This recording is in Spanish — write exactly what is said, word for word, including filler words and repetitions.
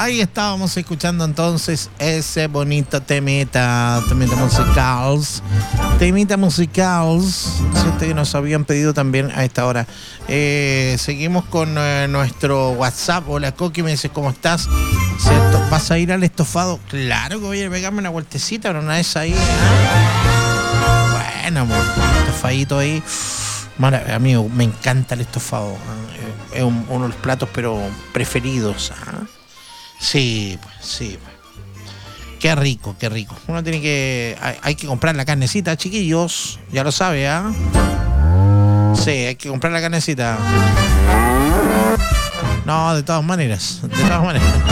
Ahí estábamos escuchando entonces ese bonito temita, temita musicals, temita musicals, ¿cierto? Que nos habían pedido también a esta hora. Eh, seguimos con eh, nuestro WhatsApp. Hola Coqui, me dices, ¿cómo estás? ¿Cierto? ¿Vas a ir al estofado? Claro que voy a pegarme una vueltecita, pero una vez ahí. ¿eh? Bueno, amor, estofadito ahí. Mara, amigo, me encanta el estofado. ¿eh? Es un, uno de los platos, pero preferidos. ¿eh? Sí, pues, sí. Pues. Qué rico, qué rico. Uno tiene que... Hay, hay que comprar la carnecita, chiquillos. Ya lo sabe, ¿ah? ¿eh? Sí, hay que comprar la carnecita. No, de todas maneras. De todas maneras.